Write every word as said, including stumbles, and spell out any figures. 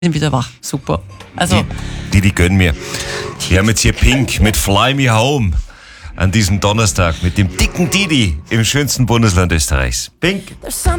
bin wieder wach. Super. Also, Die, die, die gönnen mir. Wir haben jetzt hier Pink mit Fly Me Home an diesem Donnerstag mit dem dicken Didi im schönsten Bundesland Österreichs. Pink. There's something